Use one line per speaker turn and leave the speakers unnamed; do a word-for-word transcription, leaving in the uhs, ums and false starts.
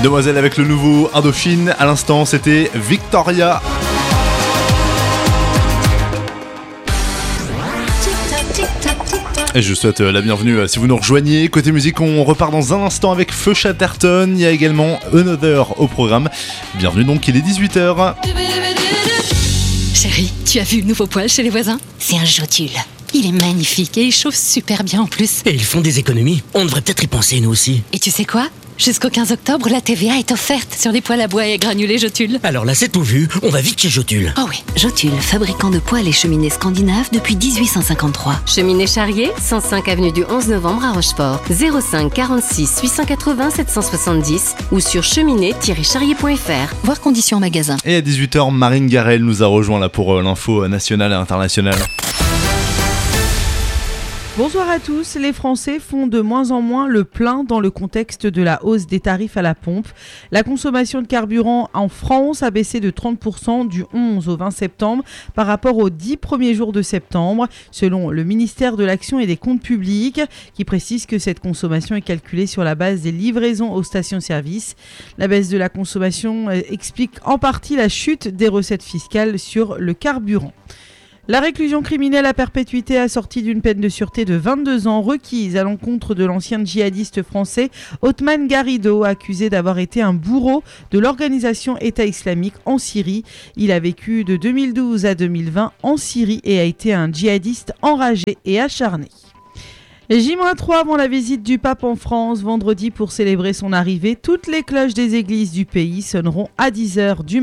Demoiselle avec le nouveau Indochine. À l'instant, c'était Victoria. Et je vous souhaite la bienvenue si vous nous rejoignez. Côté musique, on repart dans un instant avec Feu Chatterton. Il y a également Another au programme. Bienvenue donc, il est dix-huit heures.
Chérie, tu as vu le nouveau poêle chez les voisins ? C'est un Jotule. Il est magnifique et il chauffe super bien en plus.
Et ils font des économies. On devrait peut-être y penser nous aussi.
Et tu sais quoi ? Jusqu'au quinze octobre, la T V A est offerte sur les poêles à bois et granulés Jotule.
Alors là, c'est tout vu. On va vite chez Jotule.
Oh oui.
Jotule, fabricant de poêles et cheminées scandinaves depuis dix-huit cent cinquante-trois.
Cheminée Charrier, cent cinq avenue du onze novembre à Rochefort. zéro cinq quarante-six huit cent quatre-vingts sept cent soixante-dix ou sur cheminée tiret charrier point f r.
Voir conditions en magasin.
Et à dix-huit heures, Marine Garel nous a rejoint là pour euh, l'info nationale et internationale.
Bonsoir à tous. Les Français font de moins en moins le plein dans le contexte de la hausse des tarifs à la pompe. La consommation de carburant en France a baissé de trente pour cent du onze au vingt septembre par rapport aux dix premiers jours de septembre, selon le ministère de l'Action et des Comptes Publics, qui précise que cette consommation est calculée sur la base des livraisons aux stations-service. La baisse de la consommation explique en partie la chute des recettes fiscales sur le carburant. La réclusion criminelle à perpétuité assortie d'une peine de sûreté de vingt-deux ans requise à l'encontre de l'ancien djihadiste français Othman Garrido, accusé d'avoir été un bourreau de l'organisation État islamique en Syrie. Il a vécu de deux mille douze à deux mille vingt en Syrie et a été un djihadiste enragé et acharné. J trois avant la visite du pape en France, vendredi pour célébrer son arrivée, toutes les cloches des églises du pays sonneront à dix heures du matin.